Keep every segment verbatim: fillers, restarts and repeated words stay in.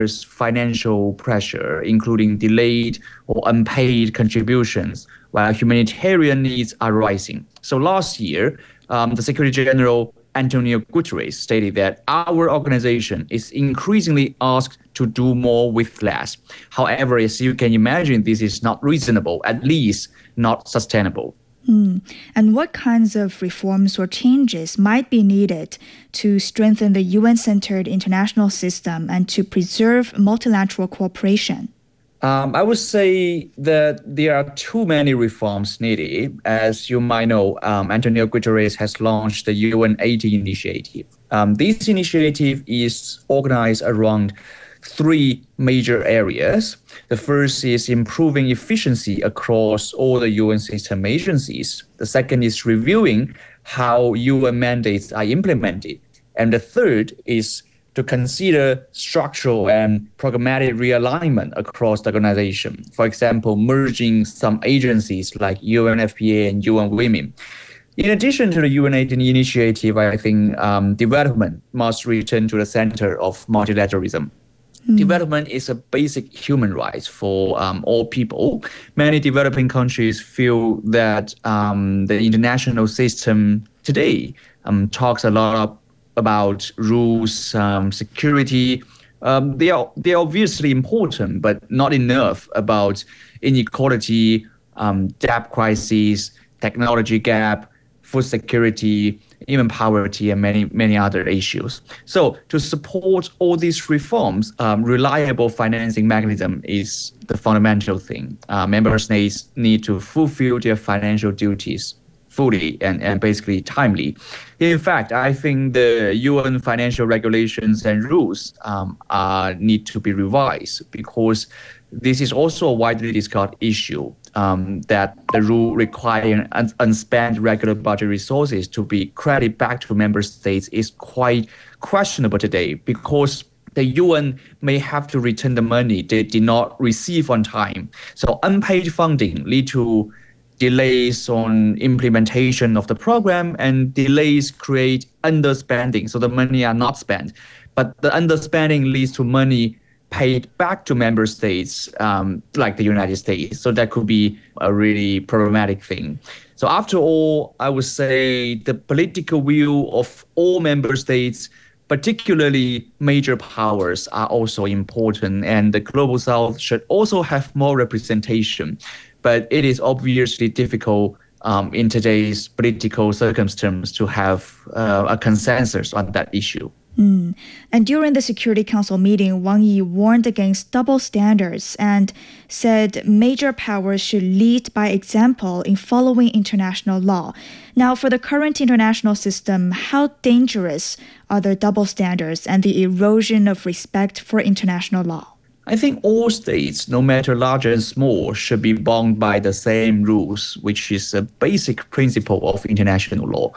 there's financial pressure, including delayed or unpaid contributions, while humanitarian needs are rising. So last year, um, the Secretary General Antonio Guterres stated that our organization is increasingly asked to do more with less. However, as you can imagine, this is not reasonable, at least not sustainable. Mm. And what kinds of reforms or changes might be needed to strengthen the U N-centered international system and to preserve multilateral cooperation? Um, I would say that there are too many reforms needed. As you might know, um, Antonio Guterres has launched the U N eighty initiative. Um, this initiative is organized around three major areas. The first is improving efficiency across all the U N system agencies. The second is reviewing how U N mandates are implemented. And the third is to consider structural and programmatic realignment across the organization. For example, merging some agencies like U N F P A and U N Women. In addition to the U N eighteen initiative, I think um, development must return to the center of multilateralism. Mm. Development is a basic human right for um, all people. Many developing countries feel that um, the international system today um, talks a lot about rules, um, security. Um, they are they are obviously important, but not enough about inequality, um, debt crisis, technology gap, food security, even poverty, and many, many other issues. So to support all these reforms, um, reliable financing mechanism is the fundamental thing. Uh, member states need to fulfill their financial duties fully and, and basically timely. In fact, I think the U N financial regulations and rules um, are, need to be revised because this is also a widely discussed issue, um, that the rule requiring un- unspent regular budget resources to be credited back to member states is quite questionable today because the U N may have to return the money they did not receive on time. So unpaid funding lead to delays on implementation of the program, and delays create underspending. So the money are not spent, but the underspending leads to money paid back to member states, um, like the United States. So that could be a really problematic thing. So after all, I would say the political will of all member states, particularly major powers, are also important, and the Global South should also have more representation. But it is obviously difficult um, in today's political circumstances to have uh, a consensus on that issue. Mm. And during the Security Council meeting, Wang Yi warned against double standards and said major powers should lead by example in following international law. Now, for the current international system, how dangerous are the double standards and the erosion of respect for international law? I think all states, no matter large and small, should be bound by the same rules, which is a basic principle of international law.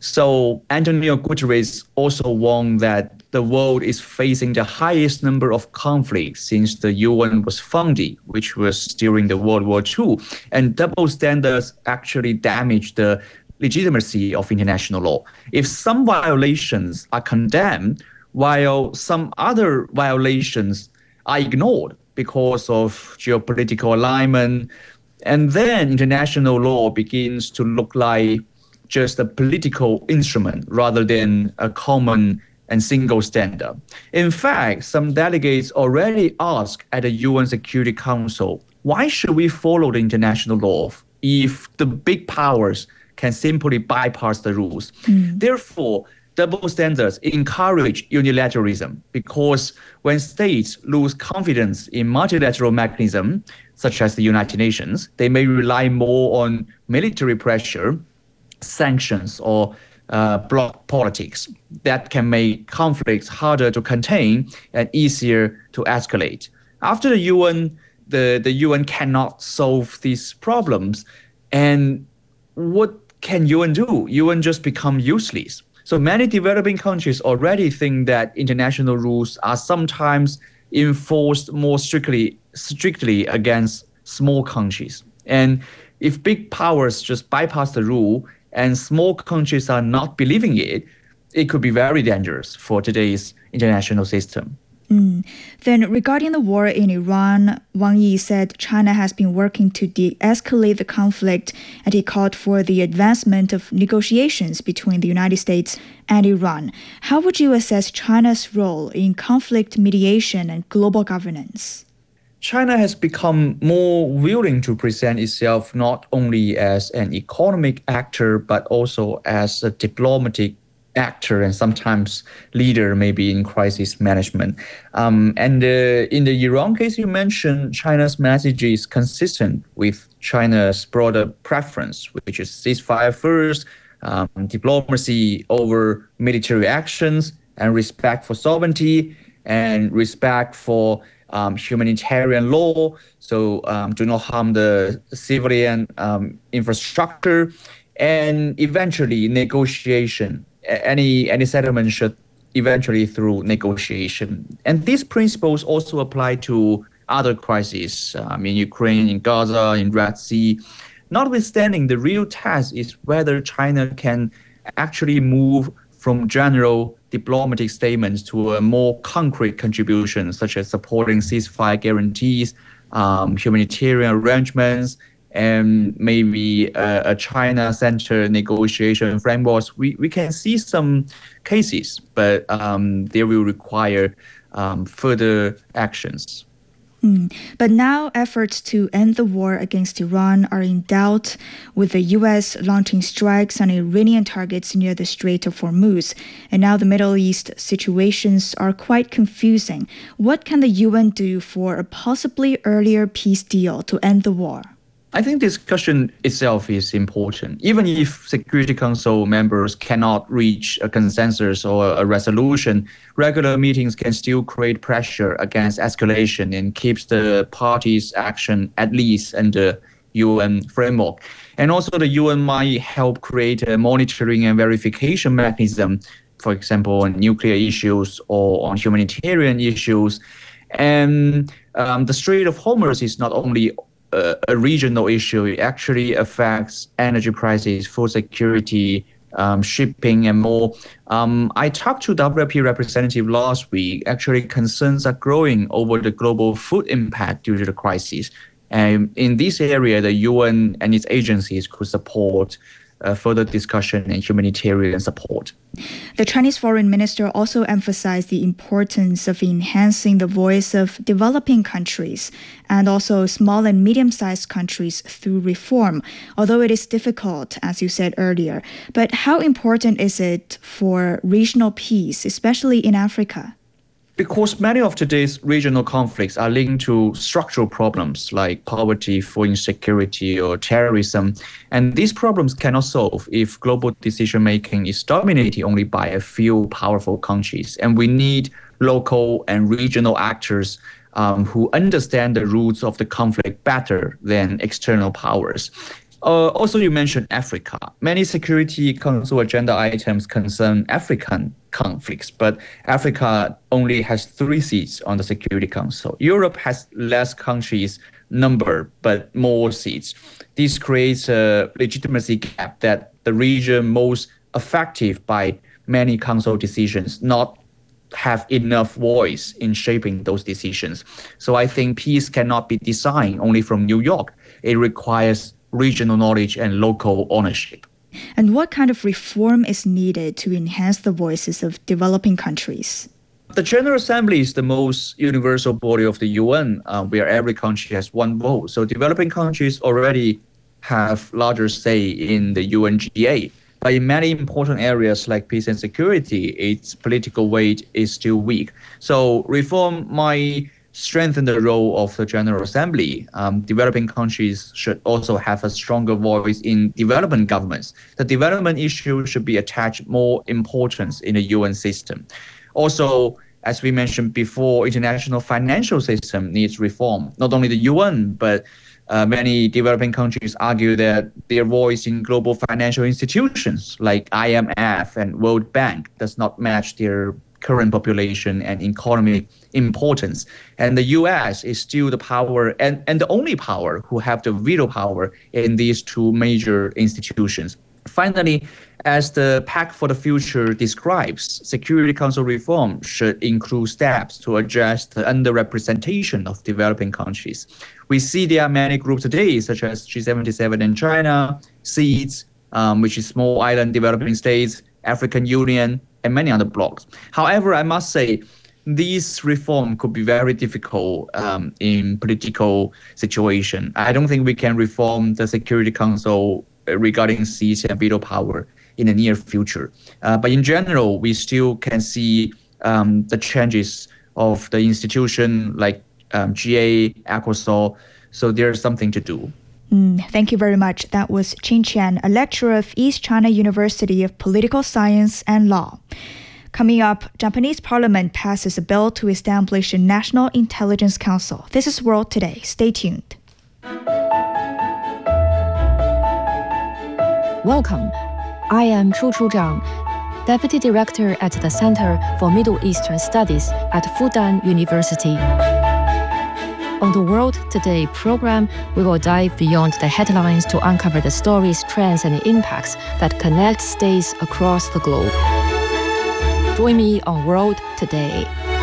So Antonio Guterres also warned that the world is facing the highest number of conflicts since the U N was founded, which was during the World War Two. And double standards actually damage the legitimacy of international law. If some violations are condemned, while some other violations are ignored because of geopolitical alignment, and then international law begins to look like just a political instrument rather than a common and single standard. In fact, some delegates already asked at the U N Security Council, why should we follow the international law if the big powers can simply bypass the rules? Mm. Therefore, double standards encourage unilateralism because when states lose confidence in multilateral mechanisms, such as the United Nations, they may rely more on military pressure, sanctions, or uh, bloc politics that can make conflicts harder to contain and easier to escalate. After the U N, the, the U N cannot solve these problems. And what can U N do? U N just become useless. So many developing countries already think that international rules are sometimes enforced more strictly, strictly against small countries. And if big powers just bypass the rule and small countries are not believing it, it could be very dangerous for today's international system. Mm. Then regarding the war in Iran, Wang Yi said China has been working to de-escalate the conflict, and he called for the advancement of negotiations between the United States and Iran. How would you assess China's role in conflict mediation and global governance? China has become more willing to present itself not only as an economic actor, but also as a diplomatic actor and sometimes leader, maybe in crisis management. Um, and uh, in the Iran case you mentioned, China's message is consistent with China's broader preference, which is ceasefire first, um, diplomacy over military actions, and respect for sovereignty and respect for um, humanitarian law. So um, do not harm the civilian um, infrastructure, and eventually negotiation. Any any settlement should eventually through negotiation. And these principles also apply to other crises, um, in Ukraine, in Gaza, in Red Sea. Notwithstanding, the real test is whether China can actually move from general diplomatic statements to a more concrete contribution, such as supporting ceasefire guarantees, um, humanitarian arrangements, and maybe a, a China-centered negotiation frameworks. We, we can see some cases, but um, they will require um, further actions. Mm. But now efforts to end the war against Iran are in doubt, with the U S launching strikes on Iranian targets near the Strait of Hormuz. And now the Middle East situations are quite confusing. What can the U N do for a possibly earlier peace deal to end the war? I think discussion itself is important. Even if Security Council members cannot reach a consensus or a resolution, regular meetings can still create pressure against escalation and keeps the parties' action at least under U N framework. And also the U N might help create a monitoring and verification mechanism, for example, on nuclear issues or on humanitarian issues. And um, the Strait of Hormuz is not only Uh, a regional issue. It actually affects energy prices, food security, um, shipping, and more. Um, I talked to W F P representative last week. Actually, concerns are growing over the global food impact due to the crisis. And in this area, the U N and its agencies could support uh, further discussion and humanitarian support. The Chinese foreign minister also emphasized the importance of enhancing the voice of developing countries and also small and medium-sized countries through reform, although it is difficult, as you said earlier. But how important is it for regional peace, especially in Africa? Because many of today's regional conflicts are linked to structural problems like poverty, food insecurity, or terrorism. And these problems cannot solve if global decision-making is dominated only by a few powerful countries. And we need local and regional actors um, who understand the roots of the conflict better than external powers. Uh, also, you mentioned Africa. Many Security Council agenda items concern African conflicts, but Africa only has three seats on the Security Council. Europe has less countries number, but more seats. This creates a legitimacy gap that the region most affected by many council decisions not have enough voice in shaping those decisions. So I think peace cannot be designed only from New York. It requires regional knowledge and local ownership. And what kind of reform is needed to enhance the voices of developing countries? The General Assembly is the most universal body of the U N, uh, where every country has one vote. So developing countries already have larger say in the U N G A. But in many important areas like peace and security, its political weight is still weak. So reform might strengthen the role of the General Assembly. Um, developing countries should also have a stronger voice in development governments. The development issue should be attached more importance in the U N system. Also, as we mentioned before, international financial system needs reform. Not only the U N, but uh, many developing countries argue that their voice in global financial institutions like I M F and World Bank does not match their current population and economic importance. And the U S is still the power and, and the only power who have the veto power in these two major institutions. Finally, as the Pact for the Future describes, Security Council reform should include steps to address the underrepresentation of developing countries. We see there are many groups today, such as G seventy-seven in China, SEEDS, um, which is small island developing states, African Union, and many other blocs. However, I must say, these reform could be very difficult um, in political situation. I don't think we can reform the Security Council regarding seats and veto power in the near future. Uh, but in general, we still can see um, the changes of the institution like um, G A, ECOSOC. So there's something to do. Mm, thank you very much. That was Qin Qian, a lecturer of East China University of Political Science and Law. Coming up, Japanese parliament passes a bill to establish a National Intelligence Council. This is World Today. Stay tuned. Welcome. I am Chu Chu Zhang, Deputy Director at the Center for Middle Eastern Studies at Fudan University. On the World Today program, we will dive beyond the headlines to uncover the stories, trends, and impacts that connect states across the globe. Join me on World Today.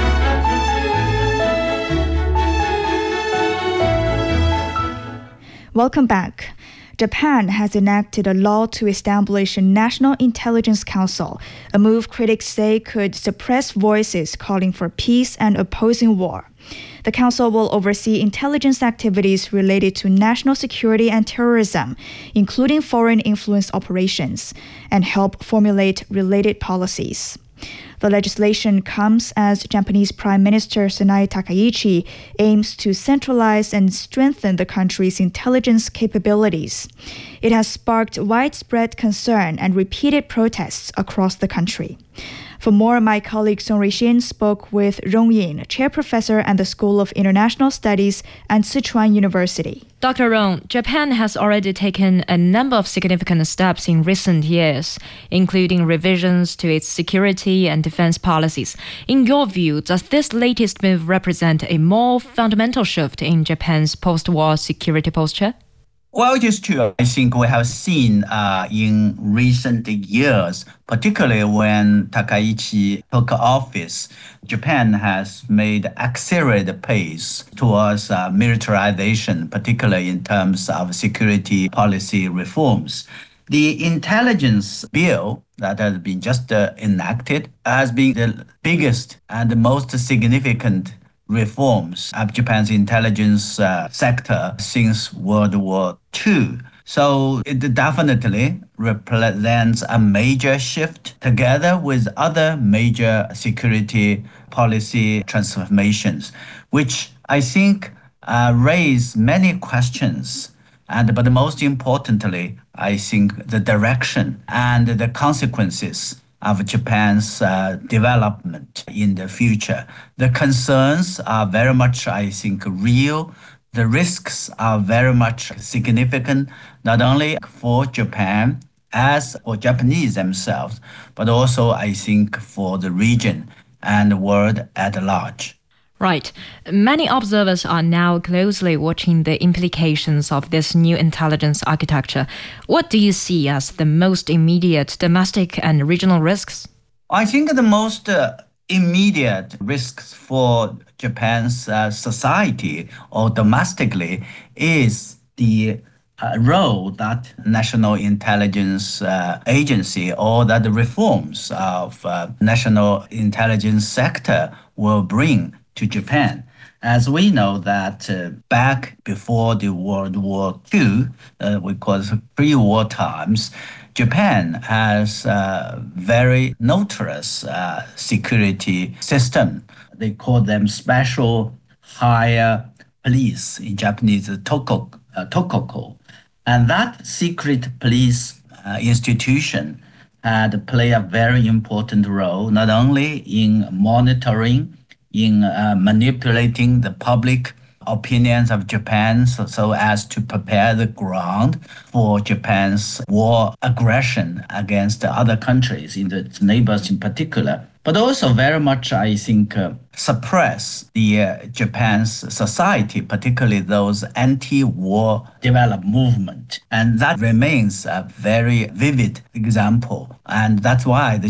Welcome back. Japan has enacted a law to establish a National Intelligence Council, a move critics say could suppress voices calling for peace and opposing war. The council will oversee intelligence activities related to national security and terrorism, including foreign influence operations, and help formulate related policies. The legislation comes as Japanese Prime Minister Sanae Takaichi aims to centralize and strengthen the country's intelligence capabilities. It has sparked widespread concern and repeated protests across the country. For more, my colleague Song Ruixin spoke with Rong Yin, chair professor at the School of International Studies at Sichuan University. Doctor Rong, Japan has already taken a number of significant steps in recent years, including revisions to its security and defense policies. In your view, does this latest move represent a more fundamental shift in Japan's post-war security posture? Well, it is true. I think we have seen uh, in recent years, particularly when Takaichi took office, Japan has made accelerated pace towards uh, militarization, particularly in terms of security policy reforms. The intelligence bill that has been just uh, enacted has been the biggest and the most significant reforms of Japan's intelligence uh, sector since World War Two. So it definitely represents a major shift together with other major security policy transformations, which I think uh, raise many questions. And but most importantly, I think the direction and the consequences of Japan's uh, development in the future. The concerns are very much, I think, real. The risks are very much significant, not only for Japan as for Japanese themselves, but also, I think, for the region and the world at large. Right. Many observers are now closely watching the implications of this new intelligence architecture. What do you see as the most immediate domestic and regional risks? I think the most uh, immediate risks for Japan's uh, society or domestically is the uh, role that National Intelligence uh, Agency or that the reforms of uh, national intelligence sector will bring to Japan. As we know that uh, back before the World War Two, uh, we call it pre-war times, Japan has a very notorious uh, security system. They call them special higher police, in Japanese, toko, uh, tokoko. And that secret police uh, institution had played a very important role, not only in monitoring, in uh, manipulating the public opinions of Japan so, so as to prepare the ground for Japan's war aggression against other countries, in its neighbors in particular. but also very much, I think, uh, suppress the uh, Japan's society, particularly those anti-war development movement. And that remains a very vivid example. And that's why the